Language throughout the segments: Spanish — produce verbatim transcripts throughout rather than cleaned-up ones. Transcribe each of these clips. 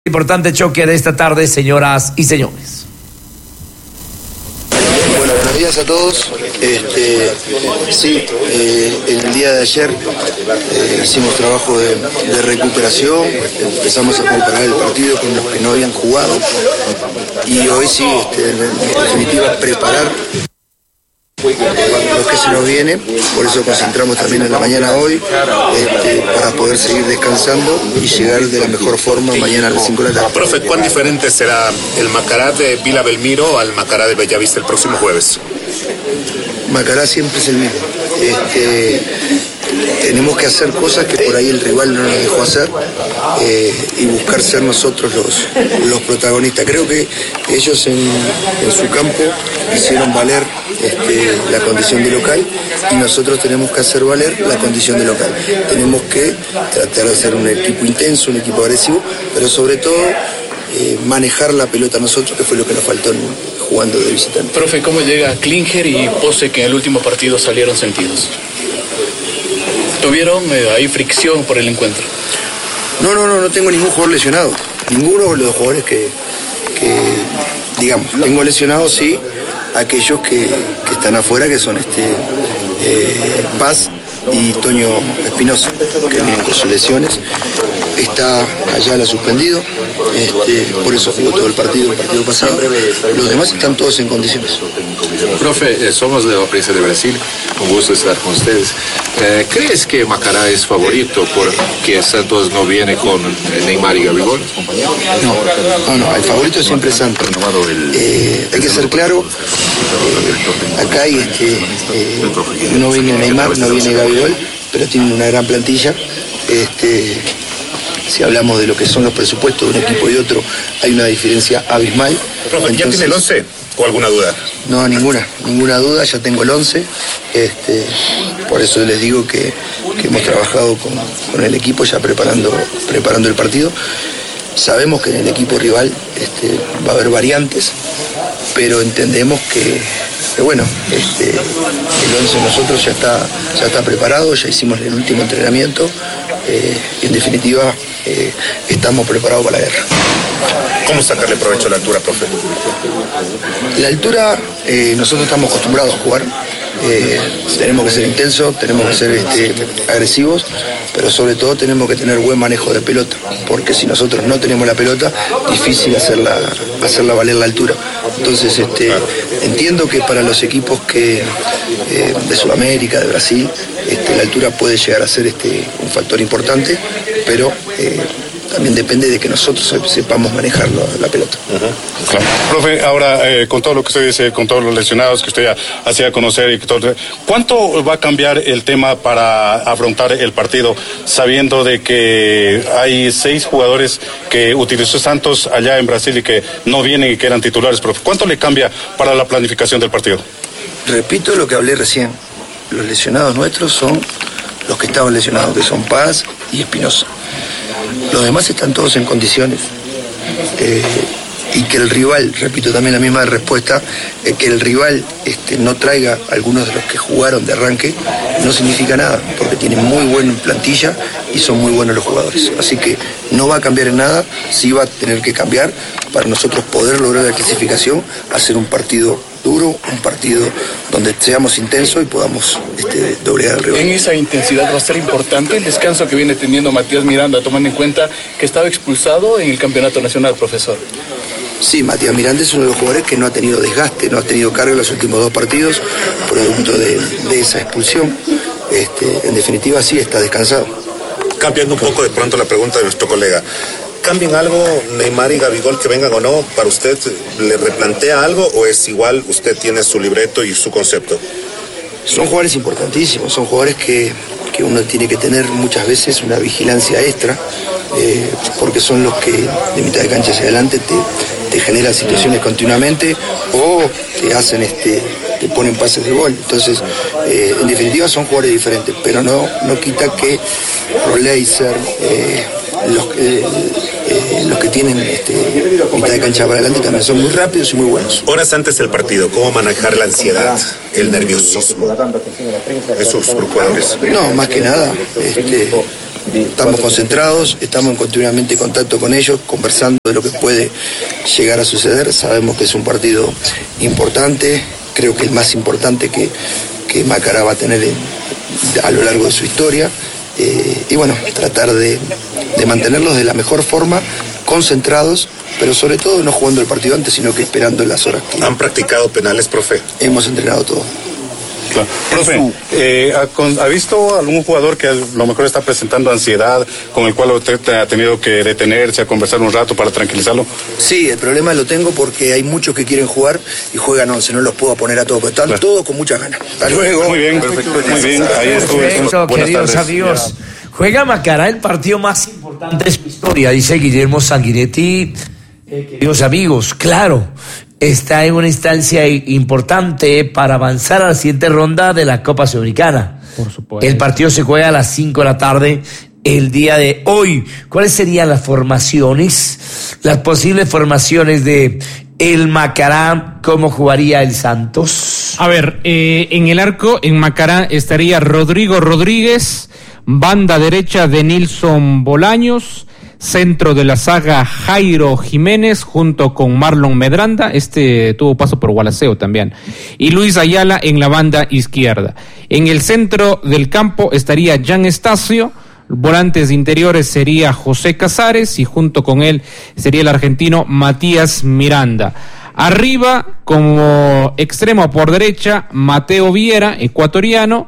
Importante choque de esta tarde, señoras y señores. Bueno, buenos días a todos. Este, sí, eh, el día de ayer eh, hicimos trabajo de, de recuperación, empezamos a preparar el partido con los que no habían jugado y hoy sí, este, en definitiva, preparar lo que se nos viene, por eso concentramos también en la mañana hoy, este, para poder seguir descansando y llegar de la mejor forma mañana a las cinco de la tarde. Profe, ¿cuán diferente será el Macará de Vila Belmiro al Macará de Bellavista el próximo jueves? Macará siempre es el mismo. Este, tenemos que hacer cosas que por ahí el rival no nos dejó hacer eh, y buscar ser nosotros los, los protagonistas. Creo que ellos en, en su campo hicieron valer este, la condición de local y nosotros tenemos que hacer valer la condición de local. Tenemos que tratar de ser un equipo intenso, un equipo agresivo, pero sobre todo eh, manejar la pelota nosotros, que fue lo que nos faltó en, jugando de visitante. Profe, ¿cómo llega Klinger y Pose, que en el último partido salieron sentidos? ¿Tuvieron eh, ahí fricción por el encuentro? No, no, no, no tengo ningún jugador lesionado. Ninguno de los jugadores que, que digamos, tengo lesionados, sí, aquellos que, que están afuera, que son este eh, Paz y Toño Espinosa, que vienen con sus lesiones. Está allá la suspendido, este, por eso jugó todo el partido, el partido pasado. Los demás están todos en condiciones. Profe, eh, somos de la prensa de Brasil, un gusto estar con ustedes. Eh, ¿Crees que Macará es favorito porque Santos no viene con Neymar y Gabigol? No, no, no, el favorito siempre es Santos. Eh, hay que ser claro, eh, acá hay este, eh, no viene Neymar, no viene Gabigol, pero tienen una gran plantilla. Este, si hablamos de lo que son los presupuestos de un equipo y otro, hay una diferencia abismal. Profe, ¿ya tiene el once o alguna duda? No, ninguna, ninguna duda, ya tengo el once. Este, por eso les digo que, que hemos trabajado con, con el equipo ya preparando, preparando el partido. Sabemos que en el equipo rival este, va a haber variantes, pero entendemos que, que bueno, este, el once nosotros ya está, ya está preparado, ya hicimos el último entrenamiento eh, y en definitiva eh, estamos preparados para la guerra. ¿Cómo sacarle provecho a la altura, profe? La altura, eh, nosotros estamos acostumbrados a jugar. Eh, tenemos que ser intensos, tenemos que ser este, agresivos, pero sobre todo tenemos que tener buen manejo de pelota, porque si nosotros no tenemos la pelota, difícil hacerla, hacerla valer la altura. Entonces este, entiendo que para los equipos que, eh, de Sudamérica, de Brasil, este, la altura puede llegar a ser este, un factor importante, pero eh, también depende de que nosotros sepamos manejar la, la pelota. Uh-huh. Claro. Profe, ahora eh, con todo lo que usted dice, con todos los lesionados que usted ya hacía conocer, y todo, ¿cuánto va a cambiar el tema para afrontar el partido, sabiendo de que hay seis jugadores que utilizó Santos allá en Brasil y que no vienen y que eran titulares, profe? ¿Cuánto le cambia para la planificación del partido? Repito lo que hablé recién, los lesionados nuestros son los que estaban lesionados, que son Paz y Espinosa. Los demás están todos en condiciones. Eh, y que el rival, repito también la misma respuesta, eh, que el rival este, no traiga a algunos de los que jugaron de arranque, no significa nada, porque tienen muy buena plantilla y son muy buenos los jugadores. Así que no va a cambiar en nada, sí va a tener que cambiar para nosotros poder lograr la clasificación, hacer un partido duro, un partido donde seamos intensos y podamos este, doblegar al rival. En esa intensidad va a ser importante el descanso que viene teniendo Matías Miranda, tomando en cuenta que estaba expulsado en el campeonato nacional, profesor. Sí, Matías Miranda es uno de los jugadores que no ha tenido desgaste, no ha tenido carga en los últimos dos partidos, producto de, de esa expulsión. Este, en definitiva, sí, está descansado. Cambiando un poco de pronto la pregunta de nuestro colega, ¿cambian algo Neymar y Gabigol, que vengan o no? ¿Para usted le replantea algo o es igual, usted tiene su libreto y su concepto? Son jugadores importantísimos, son jugadores que, que uno tiene que tener muchas veces una vigilancia extra, eh, porque son los que de mitad de cancha hacia adelante te, te generan situaciones continuamente o te hacen este, te ponen pases de gol. Entonces, eh, en definitiva son jugadores diferentes, pero no, no quita que Roleiser, eh, los, eh, eh, los que tienen este, mitad de cancha para adelante también son muy rápidos y muy buenos. Horas antes del partido, ¿cómo manejar la ansiedad, el nerviosismo de sus jugadores? No, más que nada, este, Estamos concentrados, estamos en continuamente contacto con ellos, conversando de lo que puede llegar a suceder. Sabemos que es un partido importante, creo que el más importante que, que Macará va a tener en, a lo largo de su historia. Eh, y bueno, tratar de, de mantenerlos de la mejor forma, concentrados, pero sobre todo no jugando el partido antes, sino que esperando las horas que... ¿Han practicado penales, profe? Hemos entrenado todo. Claro. Profe, eh, ¿ha, ¿ha visto algún jugador que a lo mejor está presentando ansiedad, con el cual usted ha tenido que detenerse a conversar un rato para tranquilizarlo? Sí, el problema lo tengo porque hay muchos que quieren jugar y juegan once, no los puedo poner a todos, pero están claro. todos con muchas ganas. Hasta luego. Muy bien, perfecto. Muy bien, ahí estuvo. Perfecto, queridos amigos. Juega Macará el partido más importante de su historia, dice Guillermo Sanguinetti. Eh, queridos amigos, claro, está en una instancia importante para avanzar a la siguiente ronda de la Copa Sudamericana. Por supuesto. El partido se juega a las cinco de la tarde el día de hoy. ¿Cuáles serían las formaciones? Las posibles formaciones de el Macará, ¿cómo jugaría el Santos? A ver, eh, en el arco, en Macará estaría Rodrigo Rodríguez, banda derecha de Nilson Bolaños, centro de la saga Jairo Jiménez junto con Marlon Medranda, este tuvo paso por Gualaceo también, y Luis Ayala en la banda izquierda. En el centro del campo estaría Jan Estacio, volantes interiores sería José Casares y junto con él sería el argentino Matías Miranda. Arriba, como extremo por derecha, Mateo Viera, ecuatoriano.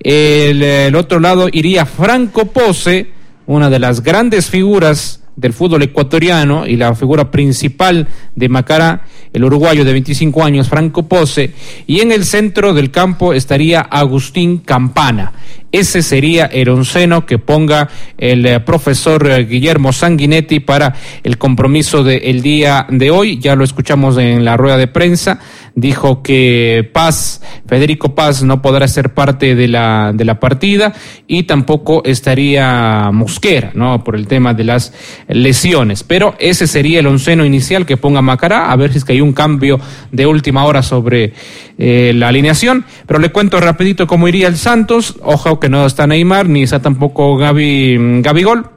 El, el otro lado iría Franco Pose, una de las grandes figuras del fútbol ecuatoriano y la figura principal de Macará, el uruguayo de veinticinco años, Franco Pose, y en el centro del campo estaría Agustín Campana. Ese sería el onceno que ponga el eh, profesor eh, Guillermo Sanguinetti para el compromiso del día de hoy. Ya lo escuchamos en la rueda de prensa, dijo que Paz, Federico Paz no podrá ser parte de la de la partida y tampoco estaría Mosquera, ¿no? Por el tema de las lesiones, pero ese sería el onceno inicial que ponga Macará, a ver si es que hay un cambio de última hora sobre eh, la alineación, pero le cuento rapidito cómo iría el Santos. Ojo que no está Neymar, ni está tampoco Gaby Gabigol.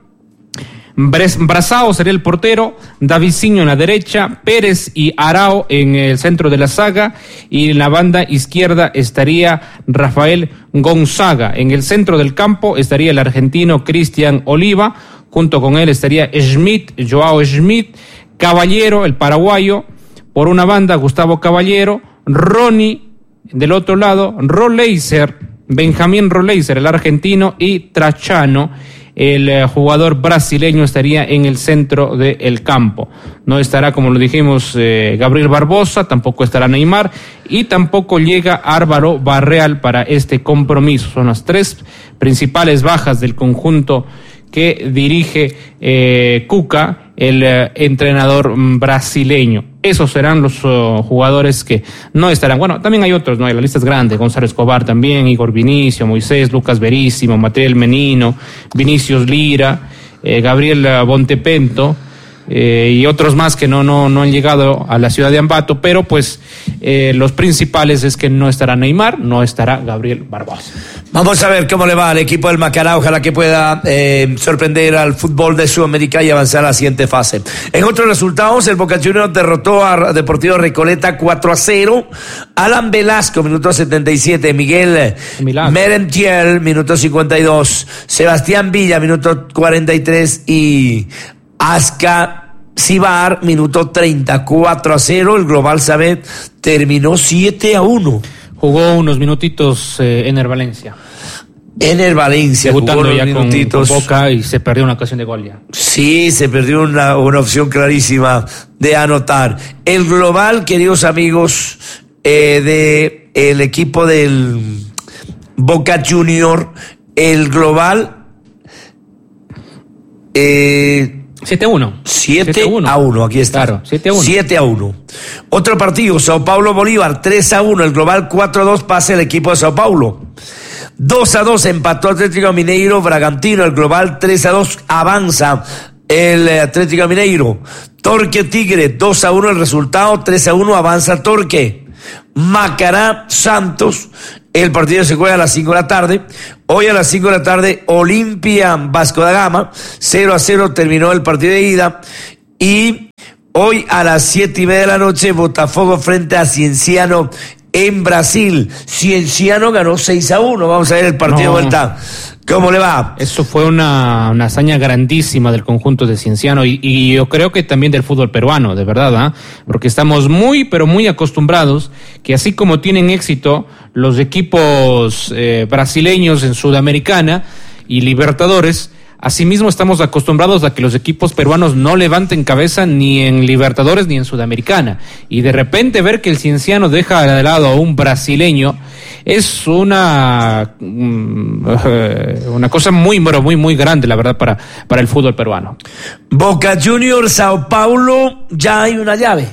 Brazao sería el portero, Davicinho en la derecha, Pérez y Arao en el centro de la saga, y en la banda izquierda estaría Rafael Gonzaga. En el centro del campo estaría el argentino Cristian Oliva, junto con él estaría Schmidt, Joao Schmidt, Caballero, el paraguayo, por una banda Gustavo Caballero, Ronnie del otro lado, Roleiser, Benjamín Roleiser, el argentino, y Trachano, el eh, jugador brasileño, estaría en el centro del campo. No estará, como lo dijimos, eh, Gabriel Barbosa, tampoco estará Neymar y tampoco llega Álvaro Barreal para este compromiso. Son las tres principales bajas del conjunto que dirige eh, Cuca, el eh, entrenador brasileño. Esos serán los uh, jugadores que no estarán. Bueno, también hay otros, ¿no? La lista es grande. Gonzalo Escobar también, Igor Vinicio, Moisés, Lucas Verísimo, Material Menino, Vinicius Lira, eh, Gabriel Bontepento, eh, y otros más que no, no, no han llegado a la ciudad de Ambato, pero pues eh, los principales es que no estará Neymar, no estará Gabriel Barbosa. Vamos a ver cómo le va al equipo del Macará, ojalá que pueda eh, sorprender al fútbol de Sudamérica y avanzar a la siguiente fase. En otros resultados, el Boca Juniors derrotó a Deportivo Recoleta cuatro a cero, Alan Velasco, minuto setenta y siete, Miguel Merentiel, minuto cincuenta y dos, Sebastián Villa, minuto cuarenta y tres, y Asca Cibar, minuto treinta, cuatro a cero, el Global Sabet terminó siete a uno. Jugó unos minutitos eh, Ener Valencia. Ener Valencia debutando jugó ya unos con, minutitos. con Boca y se perdió una ocasión de gol ya. Sí, se perdió una, una opción clarísima de anotar. El Global, queridos amigos, eh, de el equipo del Boca Junior, el Global eh, siete a uno. siete a uno, aquí está. Claro, siete a uno. siete a uno. Otro partido, Sao Paulo Bolívar, tres a uno. El Global cuatro a dos, pase el equipo de Sao Paulo. dos a dos, empató Atlético Mineiro Bragantino. El Global tres a dos, avanza el Atlético Mineiro. Torque Tigre, dos a uno el resultado, tres a uno, avanza Torque. Macará Santos, El partido se juega a las cinco de la tarde. Hoy a las cinco de la tarde, Olimpia Vasco da Gama, cero a cero terminó el partido de ida. Y hoy a las siete y media de la noche, Botafogo frente a Cienciano en Brasil. Cienciano ganó seis a uno. Vamos a ver el partido no. de vuelta. ¿Cómo le va? Eso fue una, una hazaña grandísima del conjunto de Cienciano y, y yo creo que también del fútbol peruano, de verdad, ¿eh? Porque estamos muy, pero muy acostumbrados que así como tienen éxito los equipos eh, brasileños en Sudamericana y Libertadores, asimismo estamos acostumbrados a que los equipos peruanos no levanten cabeza ni en Libertadores ni en Sudamericana. Y de repente ver que el Cienciano deja de lado a un brasileño es una una cosa muy, muy, muy grande, la verdad, para, para el fútbol peruano. Boca Juniors, Sao Paulo, ya hay una llave.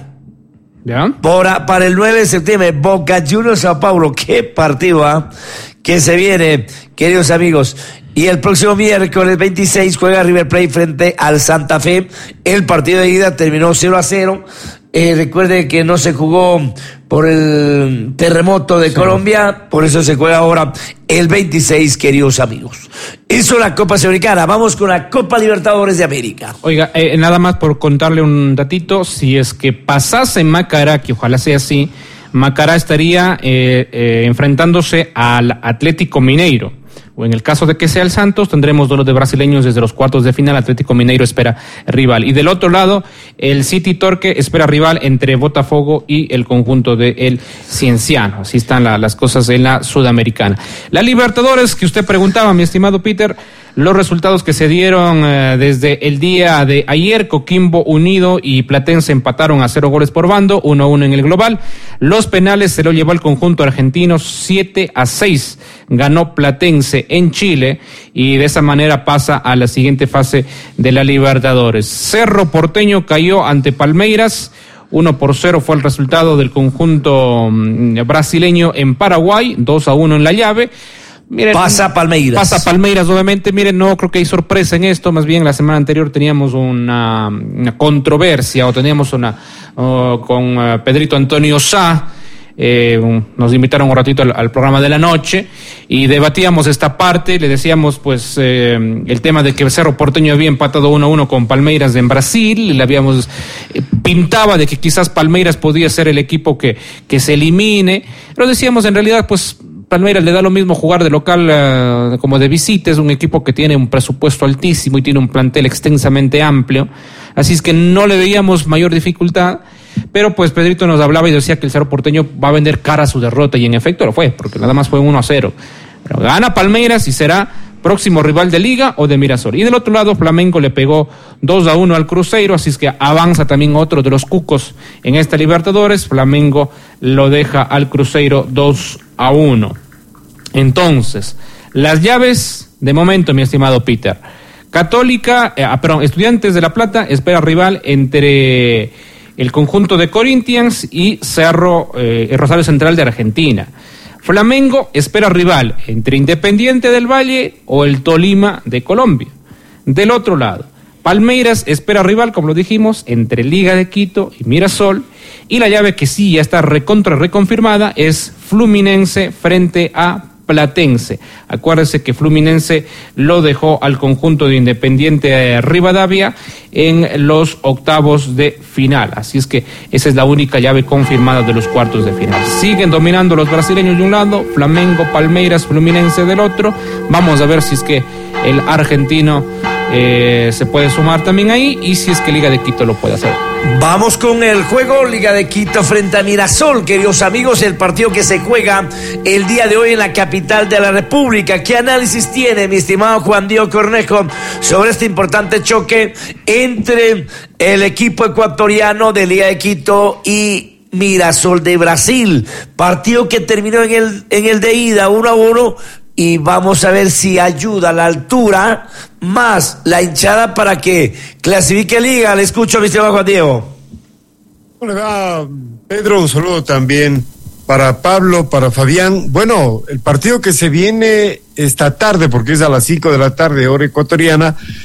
¿Ya? Por, para el nueve de septiembre, Boca Juniors, Sao Paulo. Qué partido, ¿ah? ¿eh? Que se viene, queridos amigos. Y el próximo miércoles veintiséis juega River Plate frente al Santa Fe. El partido de ida terminó cero a cero. Eh, recuerde que no se jugó por el terremoto de sí. Colombia, por eso se juega ahora el veintiséis, queridos amigos. Eso es la Copa Sudamericana. Vamos con la Copa Libertadores de América. Oiga, eh, nada más por contarle un datito, si es que pasase Macará, que ojalá sea así, Macará estaría eh, eh, enfrentándose al Atlético Mineiro. O en el caso de que sea el Santos, tendremos duelos de brasileños desde los cuartos de final. Atlético Mineiro espera rival. Y del otro lado, el City Torque espera rival entre Botafogo y el conjunto de el Cienciano. Así están la, las cosas en la Sudamericana. La Libertadores, que usted preguntaba, mi estimado Peter, los resultados que se dieron eh, desde el día de ayer, Coquimbo Unido y Platense empataron a cero goles por bando, uno a uno en el global. Los penales se lo llevó el conjunto argentino, siete a seis ganó Platense en Chile y de esa manera pasa a la siguiente fase de la Libertadores. Cerro Porteño cayó ante Palmeiras, uno por cero fue el resultado del conjunto brasileño en Paraguay, dos a uno en la llave. Miren, pasa Palmeiras. Pasa Palmeiras, obviamente. Miren, no creo que hay sorpresa en esto. Más bien, la semana anterior teníamos una, una controversia, o teníamos una uh, con uh, Pedrito Antonio Sá. Eh, nos invitaron un ratito al, al programa de la noche y debatíamos esta parte. Le decíamos, pues, eh, el tema de que el Cerro Porteño había empatado uno a uno con Palmeiras en Brasil. Le habíamos eh, pintaba de que quizás Palmeiras podía ser el equipo que, que se elimine. Pero decíamos, en realidad, pues, Palmeiras le da lo mismo jugar de local uh, como de visita. Es un equipo que tiene un presupuesto altísimo y tiene un plantel extensamente amplio, así es que no le veíamos mayor dificultad, pero pues Pedrito nos hablaba y decía que el Cerro Porteño va a vender cara a su derrota, y en efecto lo fue, porque nada más fue uno a cero. Pero gana Palmeiras y será próximo rival de Liga o de Mirasol. Y del otro lado, Flamengo le pegó dos a uno al Cruzeiro, así es que avanza también otro de los cucos en esta Libertadores. Flamengo lo deja al Cruzeiro dos a uno. Entonces, las llaves de momento, mi estimado Peter. Católica, eh, perdón, Estudiantes de La Plata espera rival entre el conjunto de Corinthians y Cerro, eh, Rosario Central de Argentina. Flamengo espera rival entre Independiente del Valle o el Tolima de Colombia. Del otro lado, Palmeiras espera rival, como lo dijimos, entre Liga de Quito y Mirasol. Y la llave que sí ya está recontra reconfirmada es Fluminense frente a Platense. Acuérdense que Fluminense lo dejó al conjunto de Independiente Rivadavia en los octavos de final. Así es que esa es la única llave confirmada de los cuartos de final. Siguen dominando los brasileños de un lado, Flamengo, Palmeiras, Fluminense del otro. Vamos a ver si es que el argentino eh, se puede sumar también ahí y si es que Liga de Quito lo puede hacer. Vamos con el juego Liga de Quito frente a Mirasol, queridos amigos, el partido que se juega el día de hoy en la capital de la República. ¿Qué análisis tiene mi estimado Juan Diego Cornejo sobre este importante choque entre el equipo ecuatoriano de Liga de Quito y Mirasol de Brasil? Partido que terminó en el, en el de ida uno a uno. Y vamos a ver si ayuda la altura más la hinchada para que clasifique Liga. Le escucho, mi estimado Juan Diego. ¿Cómo le va, Pedro? Un saludo también para Pablo, para Fabián. Bueno, el partido que se viene esta tarde, porque es a las cinco de la tarde, hora ecuatoriana,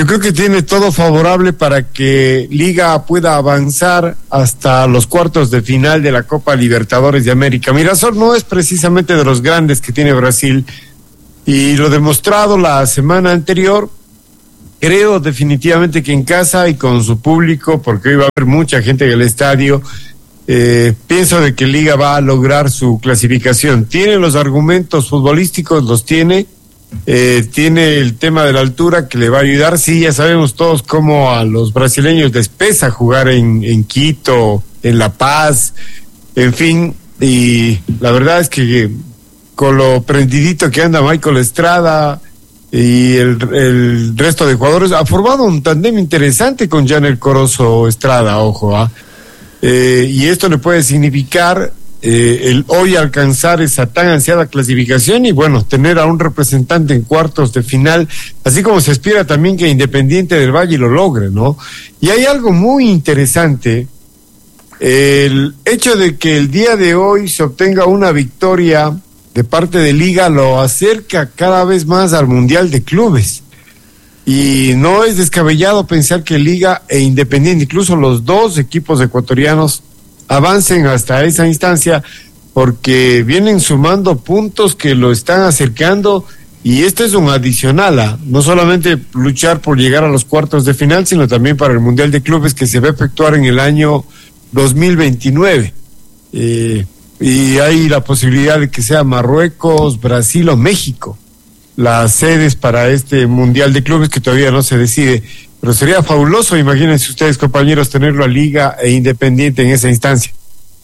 Yo creo que tiene todo favorable para que Liga pueda avanzar hasta los cuartos de final de la Copa Libertadores de América. Mirasol no es precisamente de los grandes que tiene Brasil, y lo demostrado la semana anterior. Creo definitivamente que en casa y con su público, porque hoy va a haber mucha gente en el estadio, eh, pienso de que Liga va a lograr su clasificación. Tiene los argumentos futbolísticos, los tiene. Eh, tiene el tema de la altura que le va a ayudar. Sí, ya sabemos todos cómo a los brasileños les pesa jugar en, en Quito, en La Paz, en fin, y la verdad es que con lo prendidito que anda Michael Estrada y el, el resto de jugadores, ha formado un tándem interesante con Janel Corozo Estrada, ojo, ¿ah? Eh, y esto le puede significar Eh, el hoy alcanzar esa tan ansiada clasificación y bueno, tener a un representante en cuartos de final, así como se espera también que Independiente del Valle lo logre, ¿no? Y hay algo muy interesante, el hecho de que el día de hoy se obtenga una victoria de parte de Liga lo acerca cada vez más al Mundial de Clubes. Y no es descabellado pensar que Liga e Independiente, incluso los dos equipos ecuatorianos, avancen hasta esa instancia, porque vienen sumando puntos que lo están acercando, y este es un adicional a no solamente luchar por llegar a los cuartos de final, sino también para el Mundial de Clubes que se va a efectuar en el año dos mil veintinueve. Eh, y hay la posibilidad de que sea Marruecos, Brasil o México las sedes para este Mundial de Clubes, que todavía no se decide. Pero sería fabuloso, imagínense ustedes, compañeros, tenerlo a Liga e Independiente en esa instancia.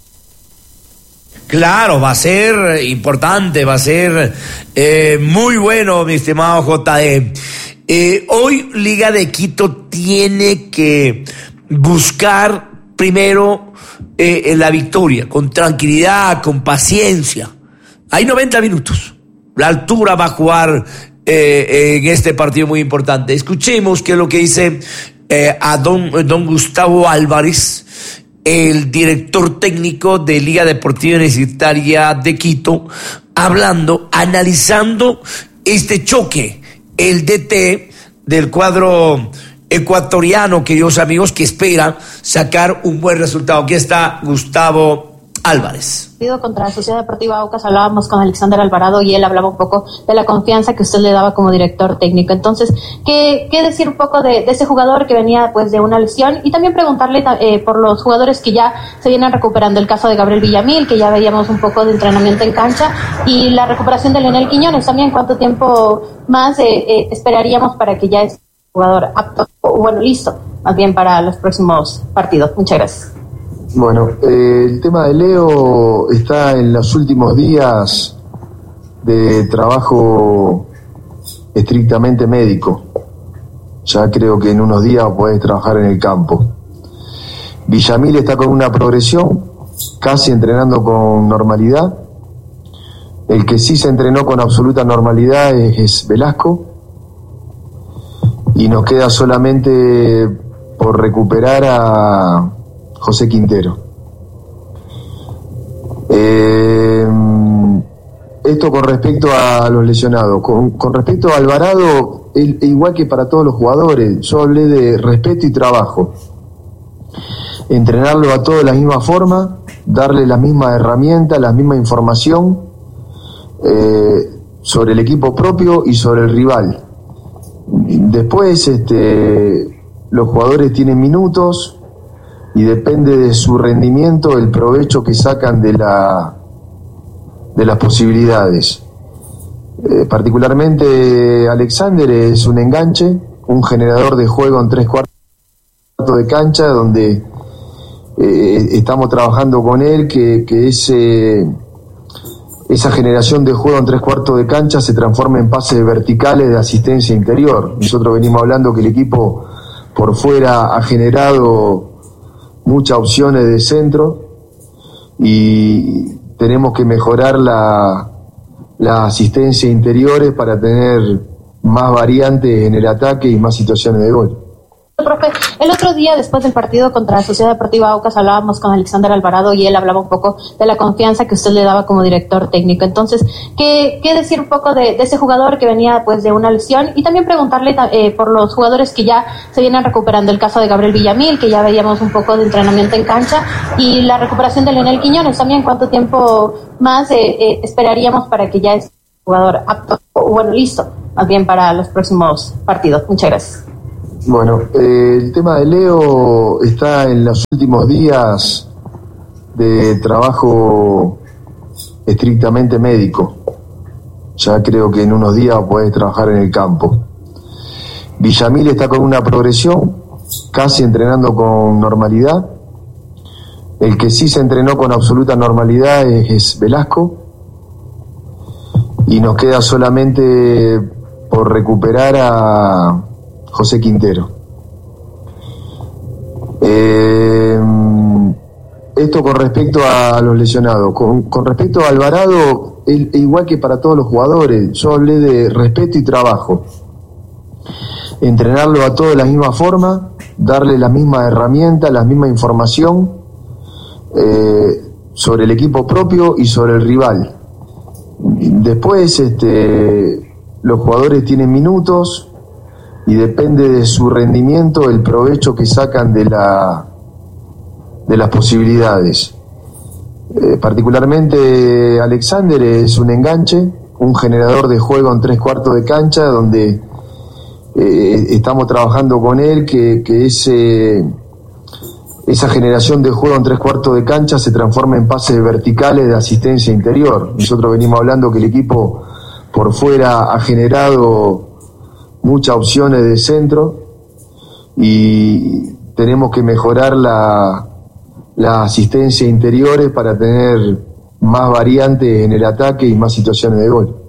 Claro, va a ser importante, va a ser eh, muy bueno, mi estimado J E. Eh, hoy Liga de Quito tiene que buscar primero eh, la victoria, con tranquilidad, con paciencia. Hay noventa minutos. La altura va a jugar Eh, en este partido muy importante. Escuchemos qué es lo que dice eh, a don, don Gustavo Álvarez, el director técnico de Liga Deportiva Universitaria de Quito, hablando, analizando este choque, el D T del cuadro ecuatoriano, queridos amigos, que espera sacar un buen resultado. Aquí está Gustavo Álvarez. Contra la Sociedad Deportiva Aucas hablábamos con Alexander Alvarado y él hablaba un poco de la confianza que usted le daba como director técnico. Entonces, ¿qué, qué decir un poco de, de ese jugador que venía pues de una lesión? Y también preguntarle eh, por los jugadores que ya se vienen recuperando. El caso de Gabriel Villamil, que ya veíamos un poco de entrenamiento en cancha, y la recuperación de Leonel Quiñones también. ¿Cuánto tiempo más eh, eh, esperaríamos para que ya esté el jugador apto, o bueno, listo, más bien para los próximos partidos? Muchas gracias. Bueno, eh, el tema de Leo está en los últimos días de trabajo estrictamente médico. Ya creo que en unos días podés trabajar en el campo. Villamil está con una progresión, casi entrenando con normalidad. El que sí se entrenó con absoluta normalidad es, es Velasco. Y nos queda solamente por recuperar a José Quintero. Eh, esto con respecto a los lesionados. Con, con respecto a Alvarado, el, igual que para todos los jugadores, yo hablé de respeto y trabajo. Entrenarlo a todos de la misma forma, darle la misma herramienta, la misma información eh, sobre el equipo propio y sobre el rival. Después, este, los jugadores tienen minutos, y depende de su rendimiento el provecho que sacan de la de las posibilidades. Eh, particularmente Alexander es un enganche, un generador de juego en tres cuartos de cancha, donde eh, estamos trabajando con él, que, que ese, esa generación de juego en tres cuartos de cancha se transforma en pases verticales de asistencia interior. Nosotros venimos hablando que el equipo por fuera ha generado muchas opciones de centro y tenemos que mejorar la, la asistencia interiores para tener más variantes en el ataque y más situaciones de gol. Profe, el otro día después del partido contra la Sociedad Deportiva Aucas hablábamos con Alexander Alvarado y él hablaba un poco de la confianza que usted le daba como director técnico. Entonces, ¿qué, qué decir un poco de, de ese jugador que venía pues de una lesión? Y también preguntarle eh, por los jugadores que ya se vienen recuperando, el caso de Gabriel Villamil, que ya veíamos un poco de entrenamiento en cancha, y la recuperación de Leonel Quiñones también. ¿Cuánto tiempo más eh, eh, esperaríamos para que ya esté el jugador apto, o bueno, listo, más bien para los próximos partidos? Muchas gracias. Bueno, eh, el tema de Leo está en los últimos días de trabajo estrictamente médico. Ya creo que en unos días podés trabajar en el campo. Villamil está con una progresión, casi entrenando con normalidad. El que sí se entrenó con absoluta normalidad es, es Velasco. Y nos queda solamente por recuperar a José Quintero. Eh, esto con respecto a los lesionados. Con, con respecto a Alvarado, el, igual que para todos los jugadores, yo hablé de respeto y trabajo. Entrenarlo a todos de la misma forma, darle la misma herramienta, la misma información eh, sobre el equipo propio y sobre el rival. Después, este, los jugadores tienen minutos, y depende de su rendimiento el provecho que sacan de la de las posibilidades. Eh, particularmente Alexander es un enganche, un generador de juego en tres cuartos de cancha, donde eh, estamos trabajando con él, que, que ese, esa generación de juego en tres cuartos de cancha se transforma en pases verticales de asistencia interior. Nosotros venimos hablando que el equipo por fuera ha generado muchas opciones de centro y tenemos que mejorar la, la asistencia interiores para tener más variantes en el ataque y más situaciones de gol.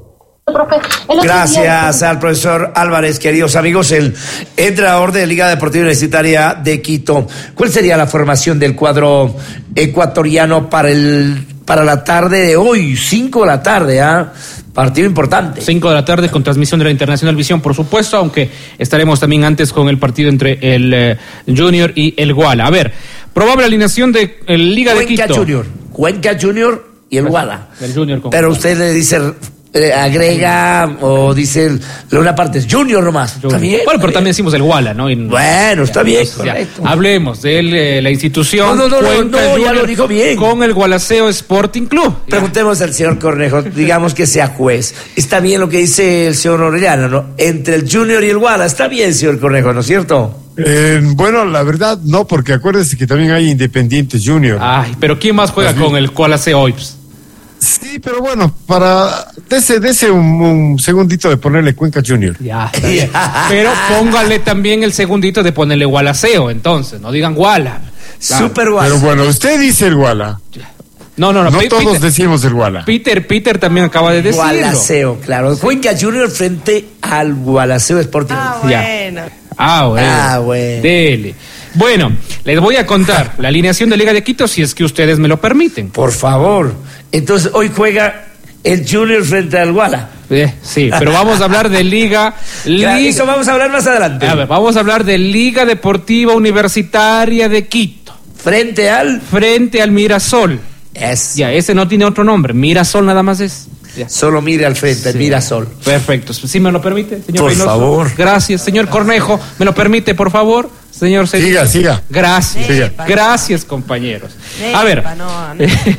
Gracias al profesor Álvarez, queridos amigos, el entrenador de Liga Deportiva Universitaria de Quito. ¿Cuál sería la formación del cuadro ecuatoriano para el para la tarde de hoy? Cinco de la tarde, ¿ah? ¿eh? Partido importante. Cinco de la tarde con transmisión de la Internacional Visión, por supuesto, aunque estaremos también antes con el partido entre el eh, Junior y el Guala. A ver, probable alineación de el Liga Cuenca de Quito. Junior, Cuenca Junior y el Guala. El Junior con Pero Guala. usted le dice, eh, agrega o dice una parte es Junior nomás. Junior. Está bien. Bueno, pero también decimos el Guala, ¿no? Y, bueno, está bien. Ya, hablemos de él, eh, la institución. No, no, no, Cuenca no, no, ya Junior lo dijo bien. Con el Gualaceo Sporting Club. Preguntemos al señor Cornejo, digamos que sea juez. Está bien lo que dice el señor Orellana, ¿no? Entre el Junior y el Guala, está bien, señor Cornejo, ¿no es cierto? Eh, bueno, la verdad no, porque acuérdese que también hay Independiente Junior. Ay, pero ¿quién más juega con el Gualaceo hoy? Sí, pero bueno, para dese, dese un, un segundito de ponerle Cuenca Junior. Ya, pero póngale también el segundito de ponerle Gualaceo, entonces, no digan Guala. Claro. Super Guala. Pero bueno, usted dice el Guala. No, no, no. No P- todos Peter, decimos el Guala. Peter, Peter también acaba de decirlo. Gualaceo, claro. Cuenca Junior frente al Gualaceo Sporting. Ah, Ya. bueno. Ah, bueno. Ah, bueno. Dele. Bueno, les voy a contar la alineación de Liga de Quito si es que ustedes me lo permiten. Por favor. Entonces, hoy juega el Junior frente al Guala. Eh, sí, pero vamos a hablar de Liga... Claro, Liga eso vamos a hablar más adelante. a ver, vamos a hablar de Liga Deportiva Universitaria de Quito. Frente al... Frente al Mirasol. Es. Ya, ese no tiene otro nombre. Mirasol nada más es. Ya. Solo mire al frente, Sí. mira sol. Perfecto. ¿Sí me lo permite, señor Por Reynoso? favor. Gracias, señor Cornejo. ¿Me lo permite, por favor? Señor Cedillo. Siga, siga. Gracias. Siga. Gracias, compañeros. Nepa, A ver. no,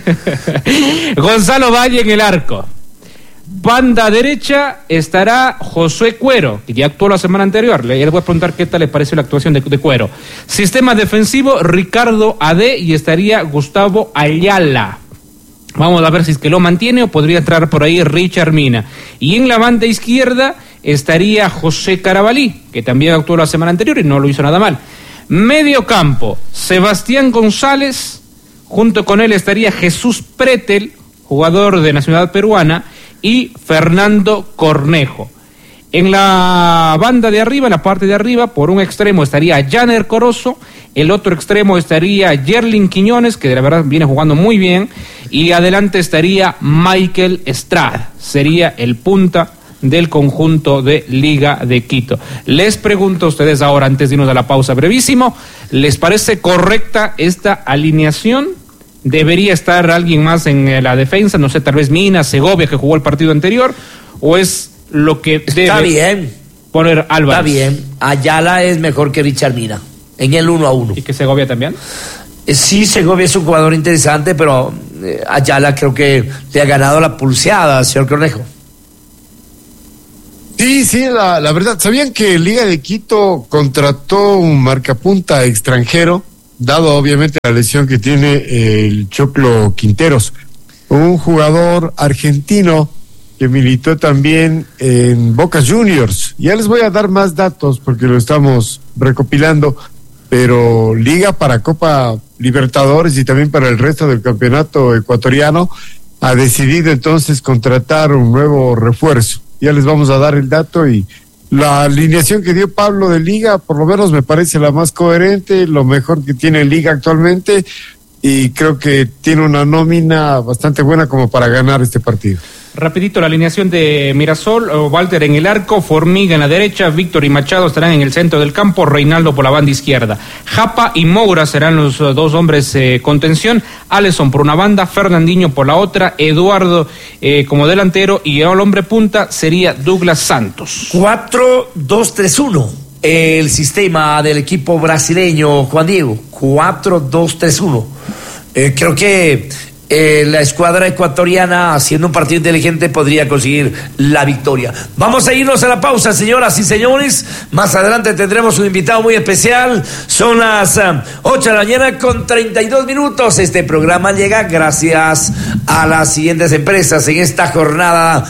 no. Gonzalo Valle en el arco. Banda derecha estará Josué Cuero, que ya actuó la semana anterior. Le, le voy a preguntar qué tal le pareció la actuación de, de Cuero. Sistema defensivo, Ricardo Ade, y estaría Gustavo Ayala. Vamos a ver si es que lo mantiene o podría entrar por ahí Richard Mina. Y en la banda izquierda estaría José Carabalí, que también actuó la semana anterior y no lo hizo nada mal. Medio campo, Sebastián González, junto con él estaría Jesús Pretel, jugador de Nacionalidad Peruana, y Fernando Cornejo. En la banda de arriba, en la parte de arriba, por un extremo estaría Janer Corozo, el otro extremo estaría Yerlin Quiñones, que de la verdad viene jugando muy bien, y adelante estaría Michael Estrada, sería el punta del conjunto de Liga de Quito. Les pregunto a ustedes ahora, antes de irnos a la pausa brevísimo, ¿les parece correcta esta alineación? ¿Debería estar alguien más en la defensa? No sé, tal vez Mina, Segovia, que jugó el partido anterior, ¿o es lo que debe Está bien. poner Álvarez? Está bien. Ayala es mejor que Richard Mina en el uno a uno. ¿Y que Segovia también? Eh, sí, Segovia es un jugador interesante, pero eh, Ayala creo que le ha ganado la pulseada, señor Cornejo. Sí, sí, la, la verdad. ¿Sabían que Liga de Quito contrató un marcapunta extranjero, dado obviamente la lesión que tiene el Choclo Quinteros? Un jugador argentino que militó también en Boca Juniors. Ya les voy a dar más datos porque lo estamos recopilando, pero Liga para Copa Libertadores y también para el resto del campeonato ecuatoriano ha decidido entonces contratar un nuevo refuerzo. Ya les vamos a dar el dato, y la alineación que dio Pablo de Liga por lo menos me parece la más coherente, lo mejor que tiene Liga actualmente, y creo que tiene una nómina bastante buena como para ganar este partido. Rapidito, la alineación de Mirasol: Walter en el arco, Formiga en la derecha, Víctor y Machado estarán en el centro del campo, Reinaldo por la banda izquierda, Japa y Moura serán los dos hombres eh, contención, Alisson por una banda, Fernandinho por la otra, Eduardo eh, como delantero, y el hombre punta sería Douglas Santos. cuatro dos tres uno, el sistema del equipo brasileño, Juan Diego. cuatro dos tres uno. Eh, creo que Eh, la escuadra ecuatoriana, haciendo un partido inteligente, podría conseguir la victoria. Vamos a irnos a la pausa, señoras y señores. Más adelante tendremos un invitado muy especial. Son las uh, ocho de la mañana con treinta y dos minutos. Este programa llega gracias a las siguientes empresas en esta jornada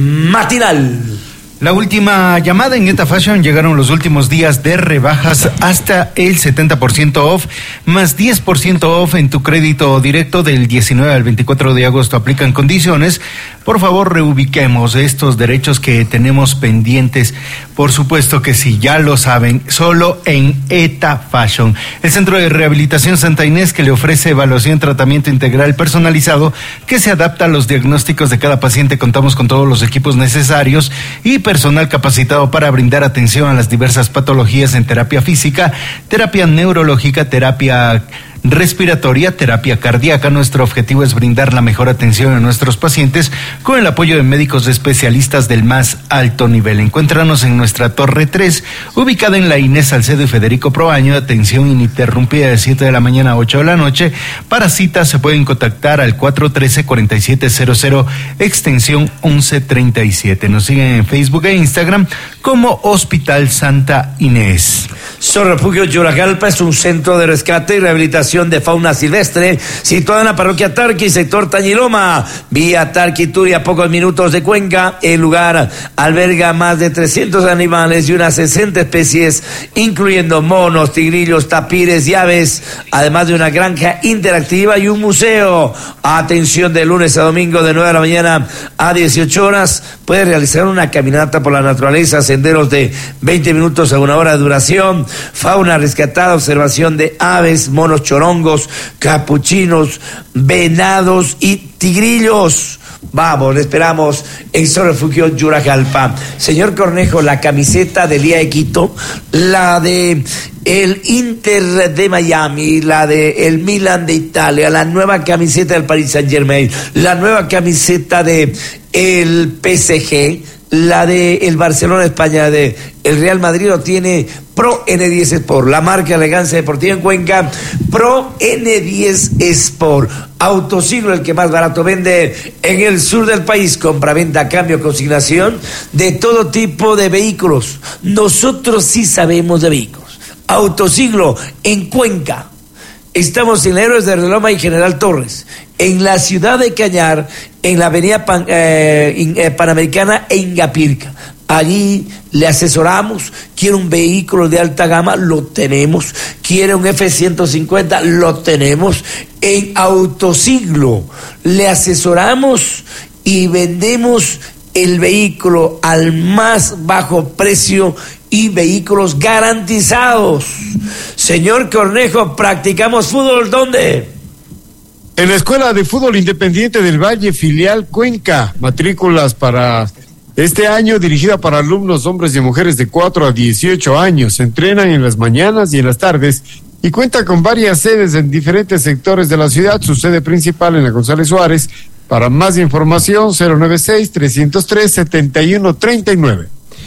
matinal. La última llamada en Eta Fashion: llegaron los últimos días de rebajas hasta el setenta por ciento off, más diez por ciento off en tu crédito directo del diecinueve al veinticuatro de agosto. Aplican condiciones. Por favor, reubiquemos estos derechos que tenemos pendientes. Por supuesto que sí, ya lo saben, solo en Eta Fashion, el centro de rehabilitación Santa Inés, que le ofrece evaluación y tratamiento integral personalizado que se adapta a los diagnósticos de cada paciente. Contamos con todos los equipos necesarios y personal capacitado para brindar atención a las diversas patologías en terapia física, terapia neurológica, terapia respiratoria, terapia cardíaca. Nuestro objetivo es brindar la mejor atención a nuestros pacientes con el apoyo de médicos especialistas del más alto nivel. Encuéntranos en nuestra Torre tres, ubicada en la Inés Salcedo y Federico Proaño. Atención ininterrumpida de siete de la mañana a ocho de la noche. Para citas se pueden contactar al cuatro uno tres, cuatro siete cero cero, extensión once treinta y siete. Nos siguen en Facebook e Instagram como Hospital Santa Inés. Sol Refugio Yuragalpa es un centro de rescate y rehabilitación de fauna silvestre situado en la parroquia Tarqui, sector Tañiloma, vía Tarqui Turi, a pocos minutos de Cuenca. El lugar alberga más de trescientos animales y unas sesenta especies, incluyendo monos, tigrillos, tapires y aves, además de una granja interactiva y un museo. Atención, de lunes a domingo de nueve de la mañana a dieciocho horas. Puede realizar una caminata por la naturaleza, senderos de veinte minutos a una hora de duración, fauna rescatada, observación de aves, monos, chorongos, capuchinos, venados y tigrillos. Vamos, le esperamos en Sol Refugio Yuragalpa. Señor Cornejo, la camiseta del Liga de Quito, la de el Inter de Miami, la de el Milan de Italia, la nueva camiseta del Paris Saint-Germain, la nueva camiseta de el P S G, la de el Barcelona de España, de el Real Madrid, lo tiene Pro N diez Sport, la marca Elegancia Deportiva en Cuenca. Pro N diez Sport, Autosiglo, el que más barato vende en el sur del país. Compra, venta, cambio, consignación de todo tipo de vehículos. Nosotros sí sabemos de vehículos. Autosiglo en Cuenca. Estamos en Héroes de Reloma y General Torres, en la ciudad de Cañar, en la avenida Pan, eh, in, eh, Panamericana e Ingapirca. Allí le asesoramos. Quiere un vehículo de alta gama, lo tenemos. Quiere un F ciento cincuenta, lo tenemos. En Autosiglo le asesoramos y vendemos el vehículo al más bajo precio y vehículos garantizados. Señor Cornejo, ¿practicamos fútbol dónde? En la Escuela de Fútbol Independiente del Valle, filial Cuenca. Matrículas para Este año dirigida para alumnos hombres y mujeres de cuatro a dieciocho años. Se entrenan en las mañanas y en las tardes y cuenta con varias sedes en diferentes sectores de la ciudad. Su sede principal en la González Suárez. Para más información, cero nueve seis, tres cero tres, siete uno tres nueve.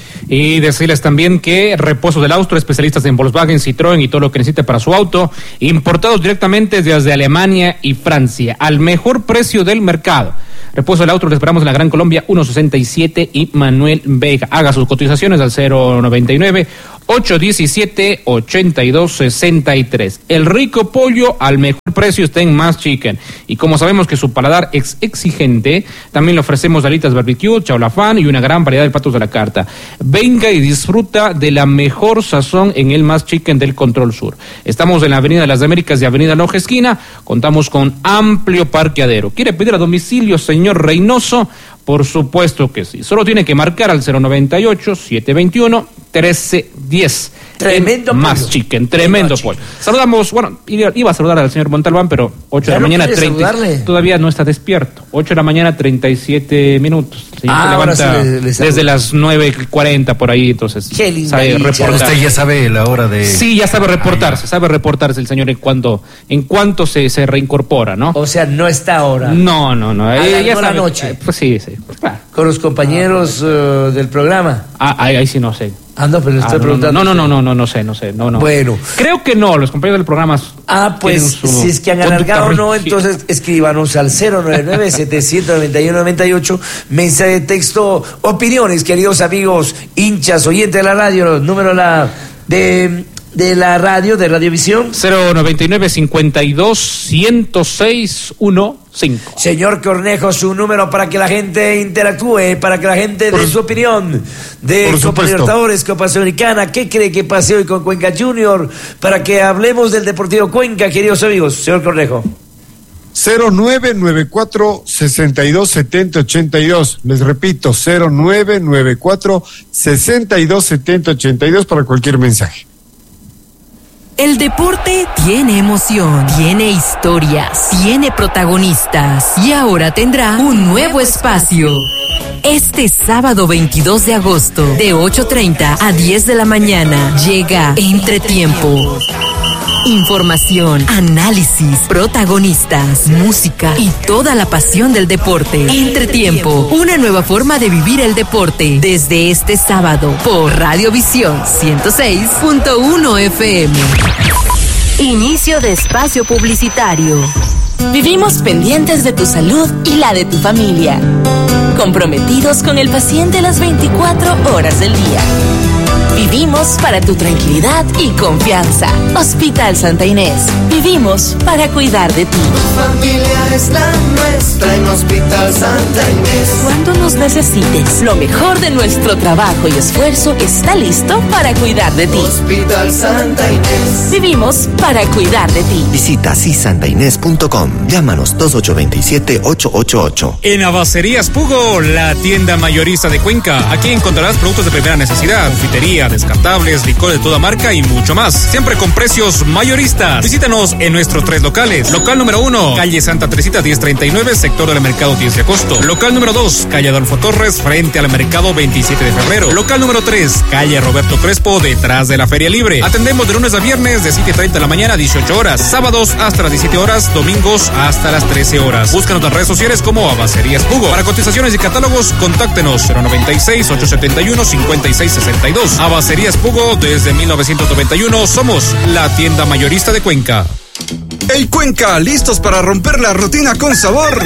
Y decirles también que Repuestos del Austro, especialistas en Volkswagen, Citroën y todo lo que necesite para su auto, importados directamente desde Alemania y Francia, al mejor precio del mercado. Repuesto del Austro, le esperamos en la Gran Colombia, ciento sesenta y siete y Manuel Vega. Haga sus cotizaciones al cero noventa y nueve, ocho diecisiete, ochenta y dos sesenta y tres. El rico pollo al mejor precio está en Más Chicken. Y como sabemos que su paladar es exigente, también le ofrecemos alitas barbecue, chaulafán y una gran variedad de platos de la carta. Venga y disfruta de la mejor sazón en el Más Chicken del Control Sur. Estamos en la Avenida de las Américas y Avenida Loja Esquina. Contamos con amplio parqueadero. ¿Quiere pedir a domicilio, señor Reynoso? Por supuesto que sí. Solo tiene que marcar al cero noventa y ocho, setecientos veintiuno, trece diez. Tremendo Más pollo. Chicken, tremendo pollo. Saludamos, bueno, iba a saludar al señor Montalbán, pero ocho de la mañana, treinta, todavía no está despierto. ocho de la mañana, treinta y siete minutos. El señor Ah, se ahora levanta sí le- le desde saludo. las nueve cuarenta por ahí, entonces Qué linda sabe dicha. reportar. Usted ya sabe la hora de... Sí, ya sabe reportarse, sabe reportarse el señor en cuanto, en cuanto se, se reincorpora, ¿no? O sea, no está ahora. No, no, no. Alargó eh, ya la sabe, noche. eh, pues sí, sí. Pues claro. Con los compañeros eh, del programa. Ah, ahí, ahí sí no sé. Ah, no, pero le estoy Ah, no, preguntando. No, no, no, no, no, no sé, no sé, no, no. Bueno. Creo que no, los compañeros del programa. Ah, pues tienen su si es que han conducta alargado o no, rígida. entonces escríbanos al cero nueve nueve, setecientos noventa y uno, noventa y ocho, mensaje de texto, opiniones, queridos amigos, hinchas, oyentes de la radio, número la de, de la radio, de Radiovisión. cero noventa y nueve, cincuenta y dos, ciento seis, quince. Señor Cornejo, su número para que la gente interactúe, para que la gente dé su opinión de por Copa supuesto. Libertadores, Copa Sudamericana, qué cree que pase hoy con Cuenca Junior, para que hablemos del Deportivo Cuenca, queridos amigos. Señor Cornejo. cero nueve nueve cuatro, sesenta y dos, setenta, ochenta y dos. Les repito, cero nueve nueve cuatro, sesenta y dos, setenta, ochenta y dos para cualquier mensaje. El deporte tiene emoción, tiene historias, tiene protagonistas y ahora tendrá un nuevo espacio. Este sábado veintidós de agosto, de ocho treinta a diez de la mañana, llega Entretiempo. Información, análisis, protagonistas, música y toda la pasión del deporte. Entretiempo, una nueva forma de vivir el deporte desde este sábado por Radiovisión ciento seis punto uno F M. Inicio de espacio publicitario. Vivimos pendientes de tu salud y la de tu familia. Comprometidos con el paciente las veinticuatro horas del día. Vivimos para tu tranquilidad y confianza. Hospital Santa Inés. Vivimos para cuidar de ti. Tu familia es la nuestra en Hospital Santa Inés. Cuando nos necesites, lo mejor de nuestro trabajo y esfuerzo está listo para cuidar de ti. Hospital Santa Inés. Vivimos para cuidar de ti. Visita sisantainés punto com. Llámanos dos ocho dos siete, ocho ocho ocho. En Abacerías Pugo, la tienda mayorista de Cuenca. Aquí encontrarás productos de primera necesidad, confitería, descartables, licor de toda marca y mucho más. Siempre con precios mayoristas. Visítanos en nuestros tres locales. Local número uno, calle Santa Teresita diez treinta y nueve, sector del mercado diez de agosto. Local número dos, calle Adolfo Torres, frente al mercado veintisiete de febrero. Local número tres, calle Roberto Crespo, detrás de la Feria Libre. Atendemos de lunes a viernes de siete treinta de la mañana a dieciocho horas. Sábados hasta las diecisiete horas, domingos hasta las trece horas. Búscanos en las redes sociales como Abacerías Pugo. Para cotizaciones y catálogos, contáctenos cero noventa y seis, ochocientos setenta y uno, cincuenta y seis sesenta y dos. Abacerías Pugo, desde mil novecientos noventa y uno, somos la tienda mayorista de Cuenca. ¡Hey Cuenca! ¿Listos para romper la rutina con sabor?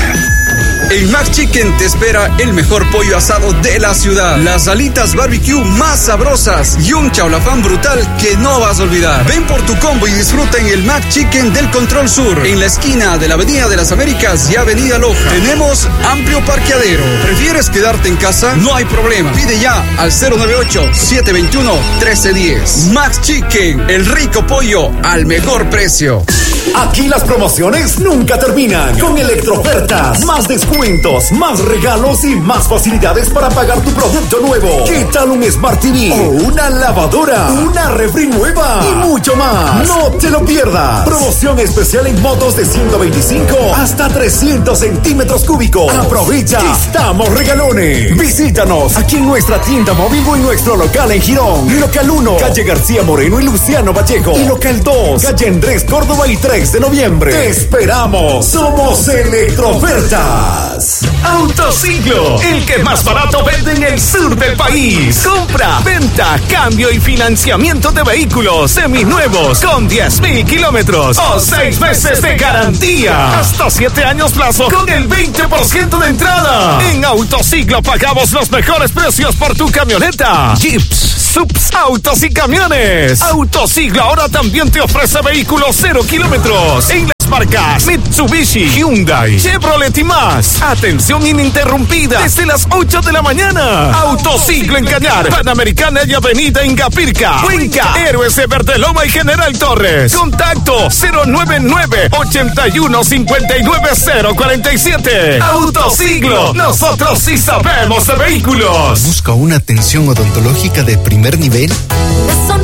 En Mac Chicken te espera el mejor pollo asado de la ciudad, las alitas barbecue más sabrosas y un chaulafán brutal que no vas a olvidar. Ven por tu combo y disfruta en el Mac Chicken del Control Sur, en la esquina de la Avenida de las Américas y Avenida Loja. Tenemos amplio parqueadero. ¿Prefieres quedarte en casa? No hay problema. Pide ya al cero nueve ocho, siete dos uno, uno tres uno cero. Mac Chicken, el rico pollo al mejor precio. Aquí las promociones nunca terminan. Con Electroofertas, más descuentos, más regalos y más facilidades para pagar tu producto nuevo. ¿Qué tal un Smart T V o una lavadora, una refri nueva y mucho más? No te lo pierdas. Promoción especial en motos de ciento veinticinco hasta trescientos centímetros cúbicos. Aprovecha, estamos regalones. Visítanos aquí en nuestra tienda móvil o en nuestro local en Girón. Local uno, calle García Moreno y Luciano Vallejo. Y local dos, calle Andrés Córdoba y tres de noviembre. Te esperamos. Somos Electroofertas. Autociclo, el que más barato vende en el sur del país. Compra, venta, cambio y financiamiento de vehículos seminuevos con diez mil kilómetros o seis meses de garantía. Hasta siete años plazo con el veinte por ciento de entrada. En Autociclo pagamos los mejores precios por tu camioneta. Jeeps, subs, autos y camiones. Autociclo ahora también te ofrece vehículos cero kilómetros en las marcas Mitsubishi, Hyundai, Chevrolet y más. Atención ininterrumpida desde las ocho de la mañana. Autociclo en Cañar, Panamericana y Avenida Ingapirca, Cuenca, Héroes de Verdeloma y General Torres. Contacto cero nueve nueve, ochenta y uno, cincuenta y nueve, cero cuarenta y siete. Autociclo, nosotros sí sabemos de vehículos. ¿Busca una atención odontológica de primer nivel?